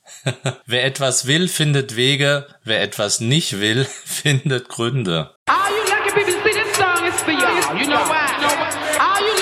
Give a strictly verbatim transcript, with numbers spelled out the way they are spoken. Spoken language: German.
Wer etwas will, findet Wege. Wer etwas nicht will, findet Gründe. All you lucky people, see this song is for y'all. You know why? All you